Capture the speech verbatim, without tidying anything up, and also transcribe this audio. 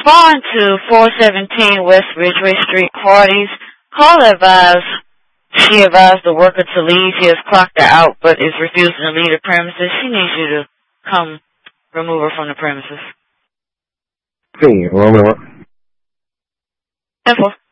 Respond to four seventeen West Ridgeway Street, Hardee's. Call advise. She advised the worker to leave. He has clocked her out, but is refusing to leave the premises. She needs you to come remove her from the premises. Sí, vamos a ver. Simple.